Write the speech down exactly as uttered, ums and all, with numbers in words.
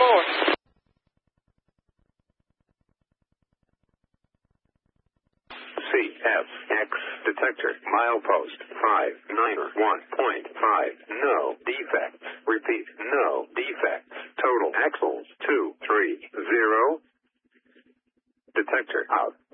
four. C F X detector milepost five niner one point five. No defects. Repeat, no defects. Total axles two three zero. Detector out.